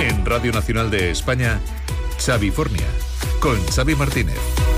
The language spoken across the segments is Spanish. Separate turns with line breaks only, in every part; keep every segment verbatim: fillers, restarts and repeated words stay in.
En Radio Nacional de España, Xavifornia, con Xavi Martínez.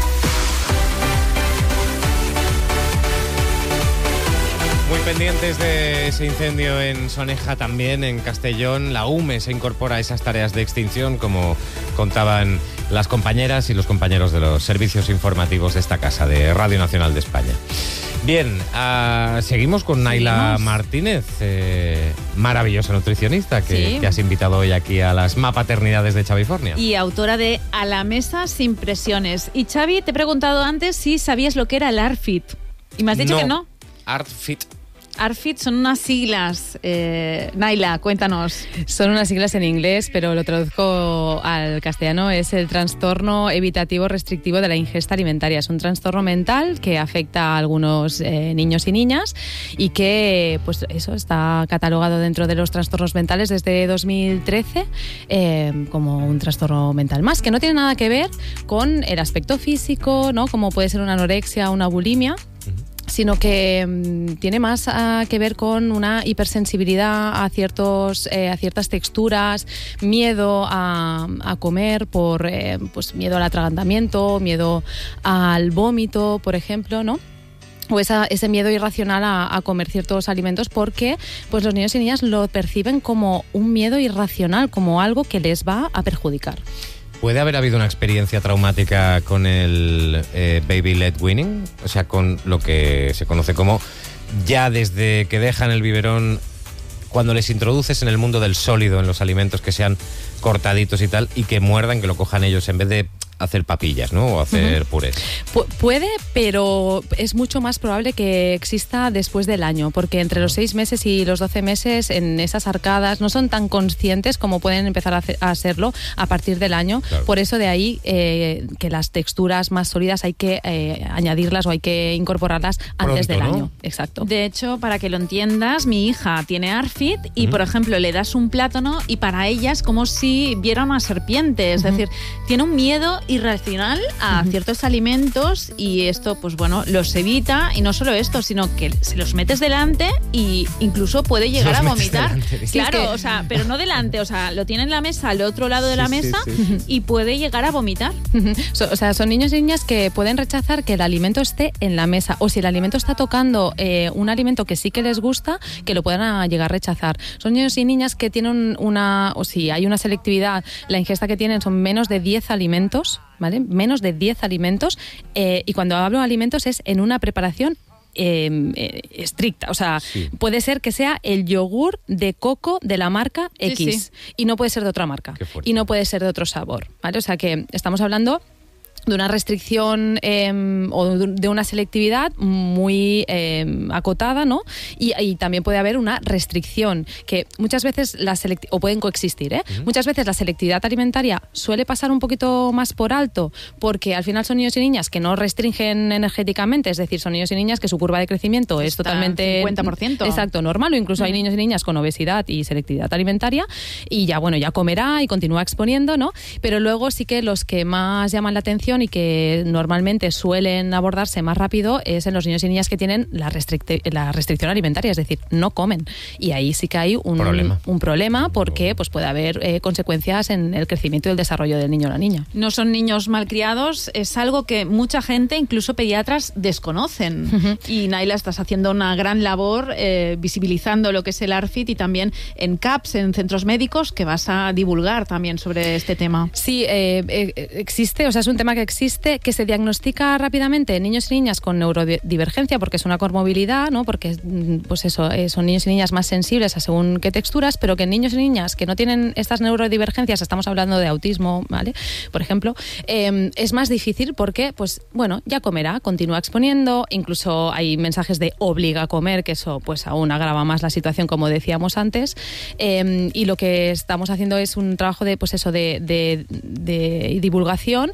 Muy pendientes de ese incendio en Soneja, también en Castellón. La U M E se incorpora a esas tareas de extinción, como contaban las compañeras y los compañeros de los servicios informativos de esta casa, de Radio Nacional de España. Bien, uh, seguimos con Naila seguimos. Martínez, eh, maravillosa nutricionista que, sí. que has invitado hoy aquí a las Mapaternidades de Xavifornia.
Y autora de A la mesa sin presiones. Y Xavi, te he preguntado antes si sabías lo que era el ARFIT. Y me has dicho
no.
que no.
ARFIT.
ARFIT son unas siglas. Eh, Naila, cuéntanos.
Son unas siglas en inglés, pero lo traduzco al castellano. Es el trastorno evitativo restrictivo de la ingesta alimentaria. Es un trastorno mental que afecta a algunos eh, niños y niñas y que, pues eso, está catalogado dentro de los trastornos mentales desde dos mil trece eh, como un trastorno mental más, que no tiene nada que ver con el aspecto físico, ¿no? Como puede ser una anorexia o una bulimia, sino que mmm, tiene más uh, que ver con una hipersensibilidad a, ciertos, eh, a ciertas texturas, miedo a, a comer, por eh, pues miedo al atragantamiento, miedo al vómito, por ejemplo, ¿no? O esa, ese miedo irracional a, a comer ciertos alimentos, porque pues los niños y niñas lo perciben como un miedo irracional, como algo que les va a perjudicar.
¿Puede haber habido una experiencia traumática con el eh, baby-led weaning? O sea, con lo que se conoce como ya desde que dejan el biberón, cuando les introduces en el mundo del sólido, en los alimentos que sean cortaditos y tal, y que muerdan, que lo cojan ellos en vez de hacer papillas, ¿no? O hacer uh-huh. purés.
Pu- puede, pero es mucho más probable que exista después del año, porque entre los seis meses y los doce meses en esas arcadas no son tan conscientes como pueden empezar a, hacer, a serlo a partir del año. Claro. Por eso de ahí eh, que las texturas más sólidas hay que eh, añadirlas o hay que incorporarlas antes
Pronto,
del
¿no?
año. Exacto.
De hecho, para que lo entiendas, mi hija tiene ARFIT y, uh-huh. por ejemplo, le das un plátano y para ella es como si viera una serpiente. Es uh-huh. decir, tiene un miedo irracional a uh-huh. ciertos alimentos y esto, pues bueno, los evita. Y no solo esto, sino que se los metes delante y incluso puede llegar a vomitar.
Delante,
claro,
es que...
o sea, pero no delante, o sea, lo tiene en la mesa, al otro lado de la
sí,
mesa
sí, sí.
y puede llegar a vomitar.
So, o sea, son niños y niñas que pueden rechazar que el alimento esté en la mesa, o si el alimento está tocando eh, un alimento que sí que les gusta, que lo puedan a llegar a rechazar. Son niños y niñas que tienen una, o si hay una selectividad, la ingesta que tienen son menos de diez alimentos, ¿vale? Menos de diez alimentos, eh, y cuando hablo de alimentos es en una preparación Eh, eh, estricta, o sea, sí. puede ser que sea el yogur de coco de la marca X, sí, sí. y no puede ser de otra marca, y no puede ser de otro sabor, ¿vale? O sea que estamos hablando de una restricción eh, o de una selectividad muy eh, acotada, ¿no? Y, y también puede haber una restricción, que muchas veces la select- o pueden coexistir, ¿eh? Uh-huh. Muchas veces la selectividad alimentaria suele pasar un poquito más por alto, porque al final son niños y niñas que no restringen energéticamente, es decir, son niños y niñas que su curva de crecimiento es
Está
totalmente
cincuenta por ciento.
Exacto, normal, o incluso uh-huh. hay niños y niñas con obesidad y selectividad alimentaria, y ya bueno, ya comerá y continúa exponiendo, ¿no? Pero luego sí que los que más llaman la atención y que normalmente suelen abordarse más rápido es en los niños y niñas que tienen la, restricti- la restricción alimentaria, es decir, no comen. Y ahí sí que hay un
problema,
un problema porque pues, puede haber eh, consecuencias en el crecimiento y el desarrollo del niño o la niña.
No son niños malcriados, es algo que mucha gente, incluso pediatras, desconocen. Uh-huh. Y Naila, estás haciendo una gran labor eh, visibilizando lo que es el ARFIT y también en C A P S, en centros médicos, que vas a divulgar también sobre este tema.
Sí, eh, eh, existe, o sea, es un tema que existe, que se diagnostica rápidamente en niños y niñas con neurodivergencia, porque es una comorbilidad, ¿no? Porque pues eso, eh, son niños y niñas más sensibles a según qué texturas, pero que en niños y niñas que no tienen estas neurodivergencias, estamos hablando de autismo, ¿vale? Por ejemplo, eh, es más difícil porque, pues, bueno, ya comerá, continúa exponiendo, incluso hay mensajes de obliga a comer, que eso pues aún agrava más la situación, como decíamos antes, eh, y lo que estamos haciendo es un trabajo de, pues eso, de, de, de divulgación,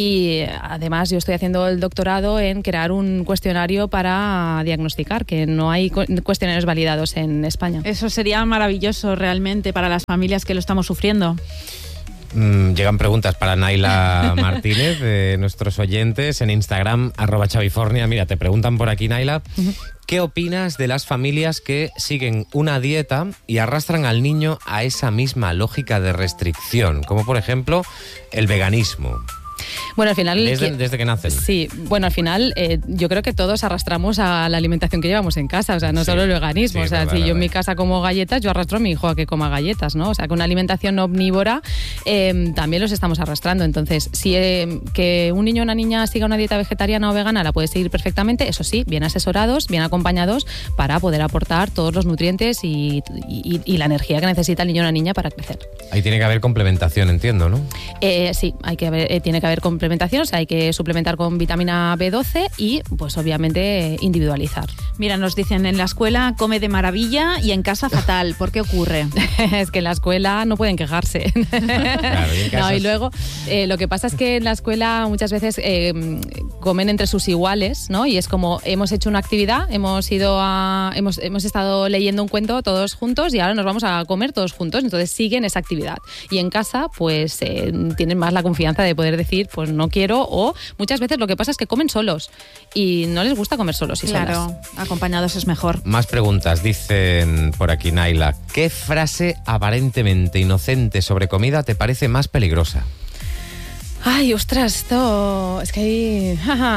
y además yo estoy haciendo el doctorado en crear un cuestionario para diagnosticar, que no hay cuestionarios validados en España.
Eso sería maravilloso realmente para las familias que lo estamos sufriendo.
Mm, llegan preguntas para Naila Martínez de nuestros oyentes en Instagram, arroba Chavifornia. Mira, te preguntan por aquí, Naila, uh-huh. ¿qué opinas de las familias que siguen una dieta y arrastran al niño a esa misma lógica de restricción? Como por ejemplo el veganismo.
Bueno, al final...
Desde, desde que nacen.
Sí, bueno, al final eh, yo creo que todos arrastramos a la alimentación que llevamos en casa, o sea, no sí, solo el veganismo. Sí, o sea, verdad, si yo en mi casa como galletas, yo arrastro a mi hijo a que coma galletas, ¿no? O sea, con una alimentación omnívora eh, también los estamos arrastrando. Entonces, si eh, que un niño o una niña siga una dieta vegetariana o vegana, la puede seguir perfectamente, eso sí, bien asesorados, bien acompañados, para poder aportar todos los nutrientes y, y, y la energía que necesita el niño o la niña para crecer.
Ahí tiene que haber complementación, entiendo, ¿no?
Eh, sí, hay que haber, eh, tiene que haber complementación, o sea, hay que suplementar con vitamina B doce y, pues, obviamente, individualizar.
Mira, nos dicen, en la escuela come de maravilla y en casa fatal. ¿Por qué ocurre?
Es que en la escuela no pueden quejarse. Claro, y, en casa... no, y luego, eh, lo que pasa es que en la escuela muchas veces eh, comen entre sus iguales, ¿no? Y es como, hemos hecho una actividad, hemos ido a, hemos, hemos estado leyendo un cuento todos juntos y ahora nos vamos a comer todos juntos, entonces siguen esa actividad. Y en casa, pues, eh, tienen más la confianza de poder decir, pues no quiero, o muchas veces lo que pasa es que comen solos y no les gusta comer solos y
claro,
solas.
Acompañados es mejor.
Más preguntas, dicen por aquí, Naila. ¿Qué frase aparentemente inocente sobre comida te parece más peligrosa?
Ay, ostras, esto... Es que hay...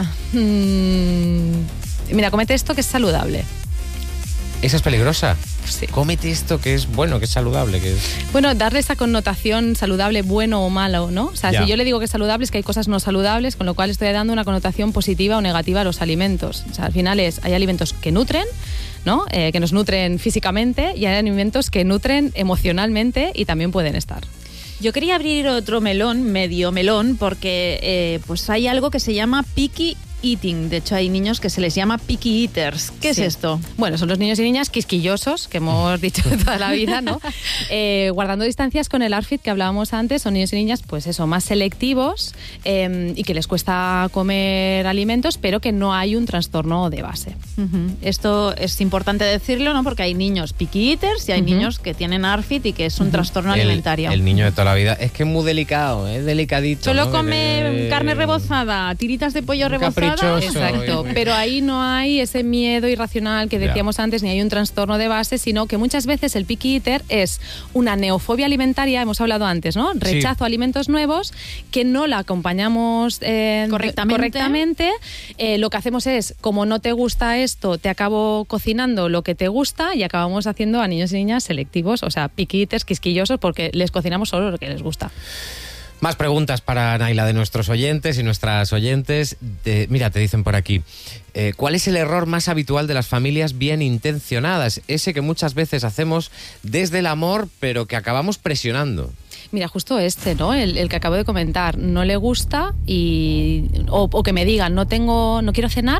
mm, mira, cómete esto que es saludable.
¿Esa es peligrosa?
Sí.
Cómete esto que es bueno, que es saludable, que es...
Bueno, darle esa connotación saludable, bueno o malo, ¿no? O sea,
ya.
Si yo le digo que es saludable, es que hay cosas no saludables, con lo cual estoy dando una connotación positiva o negativa a los alimentos. O sea, al final es, hay alimentos que nutren, ¿no? Eh, que nos nutren físicamente, y hay alimentos que nutren emocionalmente y también pueden estar.
Yo quería abrir otro melón, medio melón, porque eh, pues hay algo que se llama picky eating. De hecho, hay niños que se les llama picky eaters. ¿Qué sí. es esto?
Bueno, son los niños y niñas quisquillosos, que hemos dicho toda la vida, ¿no? Eh, guardando distancias con el ARFID que hablábamos antes, son niños y niñas, pues eso, más selectivos eh, y que les cuesta comer alimentos, pero que no hay un trastorno de base.
Uh-huh. Esto es importante decirlo, ¿no? Porque hay niños picky eaters y hay uh-huh. niños que tienen ARFID y que es un uh-huh. trastorno
el,
alimentario.
El niño de toda la vida. Es que es muy delicado, es delicadito.
Solo
¿no?
come
eh,
carne rebozada, tiritas de pollo rebozada.
Exacto, pero ahí no hay ese miedo irracional que decíamos yeah. antes, ni hay un trastorno de base, sino que muchas veces el picky eater es una neofobia alimentaria, hemos hablado antes, ¿no? Rechazo sí. a alimentos nuevos, que no la acompañamos eh,
correctamente.
correctamente. Eh, lo que hacemos es, como no te gusta esto, te acabo cocinando lo que te gusta y acabamos haciendo a niños y niñas selectivos, o sea, picky eaters, quisquillosos, porque les cocinamos solo lo que les gusta.
Más preguntas para Naila de nuestros oyentes y nuestras oyentes. De, mira, te dicen por aquí, eh, ¿cuál es el error más habitual de las familias bien intencionadas? Ese que muchas veces hacemos desde el amor, pero que acabamos presionando.
Mira, justo este, ¿no? El, el que acabo de comentar, no le gusta y o, o que me digan, no tengo, no quiero cenar.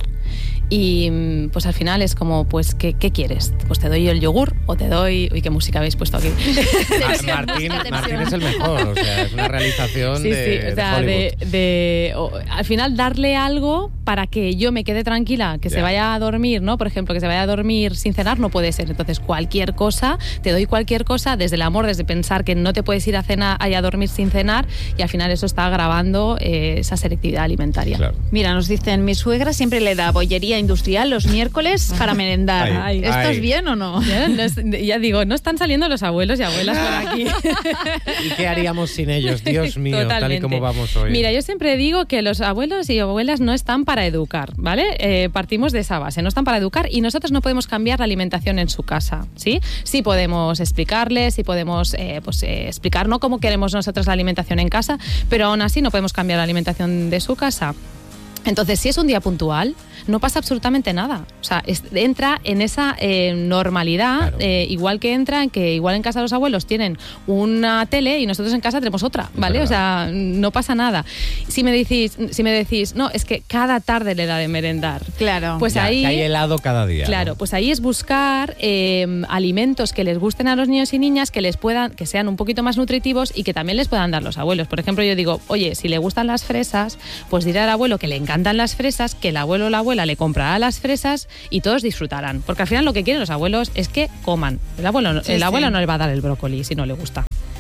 Y pues al final es como, pues, ¿qué, qué quieres? Pues te doy el yogur o te doy... Uy, qué música habéis puesto aquí.
Martín, Martín es el mejor, o sea, es una realización
sí,
de,
sí, o sea,
de
de, de o, al final darle algo para que yo me quede tranquila, que yeah. se vaya a dormir, ¿no? Por ejemplo, que se vaya a dormir sin cenar no puede ser. Entonces, cualquier cosa, te doy cualquier cosa, desde el amor, desde pensar que no te puedes ir a cenar, a dormir sin cenar, y al final eso está agravando eh, esa selectividad alimentaria.
Claro.
Mira, nos dicen, mi suegra siempre le da bollería industrial los miércoles para merendar.
Ay,
¿Esto
ay.
es bien o no?
Ya, no es, ya digo, no están saliendo los abuelos y abuelas por aquí.
¿Y qué haríamos sin ellos? Dios mío,
Totalmente.
Tal y como vamos hoy.
Mira, yo siempre digo que los abuelos y abuelas no están para educar, ¿vale? Eh, partimos de esa base, no están para educar y nosotros no podemos cambiar la alimentación en su casa, ¿sí? Sí podemos explicarles, sí podemos eh, pues, eh, explicar, ¿no?, cómo queremos nosotros la alimentación en casa, pero aún así no podemos cambiar la alimentación de su casa. Entonces, si es un día puntual, no pasa absolutamente nada. O sea, es, entra en esa eh, normalidad, claro. eh, igual que entra en que igual en casa los abuelos tienen una tele y nosotros en casa tenemos otra, ¿vale? O sea, no pasa nada. Si me decís, si me decís, no, es que cada tarde le da de merendar.
Claro.
Pues
ya,
ahí
que hay helado cada día.
Claro,
¿no?
Pues ahí es buscar eh, alimentos que les gusten a los niños y niñas, que les puedan, que sean un poquito más nutritivos y que también les puedan dar los abuelos. Por ejemplo, yo digo, oye, si le gustan las fresas, pues diré al abuelo que le encanta encantan las fresas, que el abuelo o la abuela le comprará las fresas y todos disfrutarán. Porque al final lo que quieren los abuelos es que coman. El abuelo, sí, el abuelo sí. no le va a dar el brócoli si no le gusta.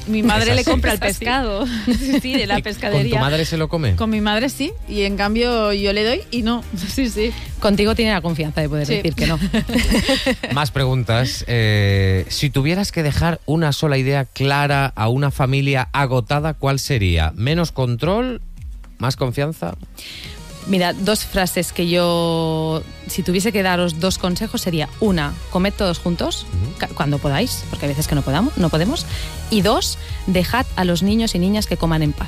Mi madre
Es
le
así.
compra el
Es así.
pescado. Sí, sí, de la
¿Y
pescadería.
¿Con tu madre se lo come?
Con mi madre sí, y en cambio yo le doy y no. Sí, sí.
Contigo tiene la confianza de poder
Sí.
decir que no.
Más preguntas. Eh, si tuvieras que dejar una sola idea clara a una familia agotada, ¿cuál sería? ¿Menos control? ¿Más confianza?
Mira, dos frases que yo, si tuviese que daros dos consejos, sería una, comed todos juntos,
Ujú.
ca- cuando podáis, porque hay veces que no podamos, no podemos. Y dos, dejad a los niños y niñas que coman en paz.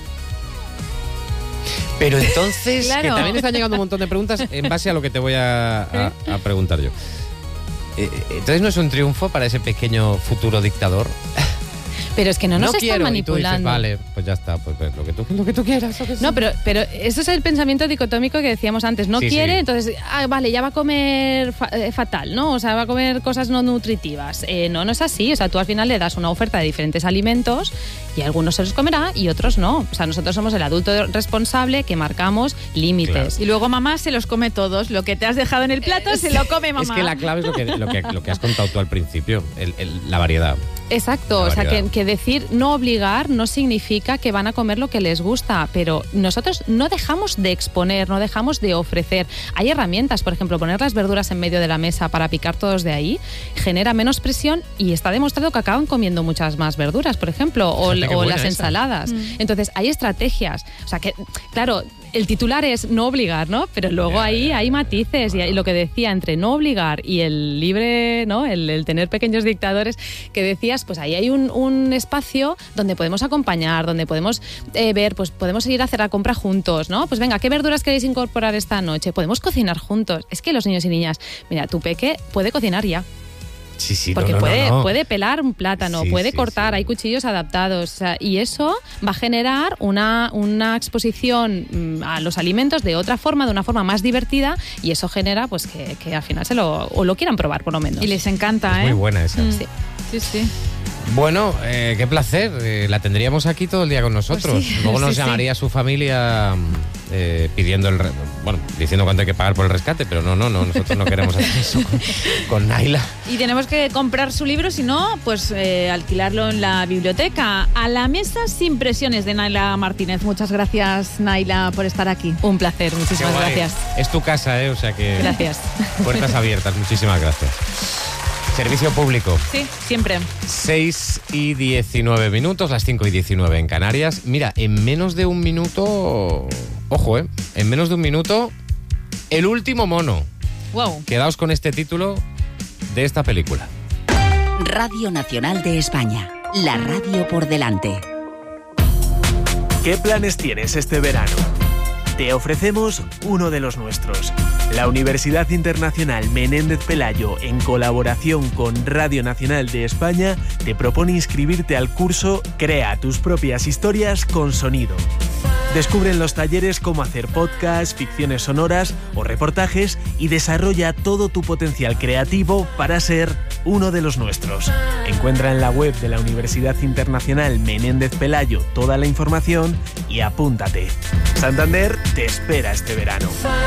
Pero entonces,
Claro.
que también están llegando un montón de preguntas en base a lo que te voy a, a- a preguntar yo. Eh, entonces, ¿no es un triunfo para ese pequeño futuro dictador?
Pero es que no nos están
quiero, y tú dices,
manipulando.
vale, pues ya está, pues, pues, lo, que tú, lo que tú quieras. lo que
No,
sea.
pero, pero eso es el pensamiento dicotómico que decíamos antes. No
Sí,
quiere,
sí.
entonces, ah, vale, ya va a comer fa- eh, fatal, ¿no? O sea, va a comer cosas no nutritivas. Eh, no, no es así. O sea, tú al final le das una oferta de diferentes alimentos y algunos se los comerá y otros no. O sea, nosotros somos el adulto responsable que marcamos límites.
Y luego mamá se los come todos. Lo que te has dejado en el plato se lo come mamá.
Es que la clave es lo que, lo que, lo que has contado tú al principio, el- el- la variedad.
Exacto,
La
o sea, que,
variedad.
que decir no obligar no significa que van a comer lo que les gusta, pero nosotros no dejamos de exponer, no dejamos de ofrecer. Hay herramientas, por ejemplo, poner las verduras en medio de la mesa para picar todos de ahí, genera menos presión y está demostrado que acaban comiendo muchas más verduras, por ejemplo, o,
Fíjate qué
o
buena
las
esa.
ensaladas.
Mm.
Entonces, hay estrategias. O sea, que, claro, el titular es no obligar, ¿no? Pero luego
Ya,
ahí
ya,
hay
ya.
matices y, y lo que decía entre no obligar y el libre, ¿no? El, el tener pequeños dictadores que decías, pues ahí hay un, un espacio donde podemos acompañar, donde podemos eh, ver, pues podemos ir a hacer la compra juntos, ¿no? Pues venga, ¿qué verduras queréis incorporar esta noche? Podemos cocinar juntos. Es que los niños y niñas, mira, tu peque puede cocinar ya.
Sí, sí,
Porque
no, no,
puede,
no, no.
puede pelar un plátano,
Sí,
puede
sí,
cortar,
sí.
hay cuchillos adaptados. O sea, y eso va a generar una, una exposición mm, a los alimentos de otra forma, de una forma más divertida, y eso genera pues que, que al final se lo, o lo quieran probar por lo menos.
Y les encanta,
Es
¿eh?
muy buena esa.
Mm.
Sí.
Sí, sí.
Bueno, eh, qué placer. Eh, la tendríamos aquí todo el día con nosotros.
Pues sí.
Luego nos
Sí, sí.
llamaría su familia eh, pidiendo el... re- Bueno, diciendo cuánto hay que pagar por el rescate, pero no, no, no. Nosotros no queremos hacer eso con, con Naila.
Y tenemos que comprar su libro, si no, pues eh, alquilarlo en la biblioteca. A la mesa sin presiones, de Naila Martínez. Muchas gracias, Naila, por estar aquí.
Un placer,
Qué
muchísimas
guay.
gracias.
Es tu casa, ¿eh? O sea que...
Gracias.
Puertas abiertas. Muchísimas gracias. Servicio público.
Sí, siempre.
seis y diecinueve minutos, las cinco y diecinueve en Canarias. Mira, en menos de un minuto... Ojo, ¿eh? En menos de un minuto, El último mono.
Wow.
Quedaos con este título de esta película.
Radio Nacional de España. La radio por delante.
¿Qué planes tienes este verano? Te ofrecemos uno de los nuestros. La Universidad Internacional Menéndez Pelayo, en colaboración con Radio Nacional de España, te propone inscribirte al curso Crea tus propias historias con sonido. Descubre en los talleres cómo hacer podcasts, ficciones sonoras o reportajes y desarrolla todo tu potencial creativo para ser uno de los nuestros. Encuentra en la web de la Universidad Internacional Menéndez Pelayo toda la información y apúntate. Santander te espera este verano.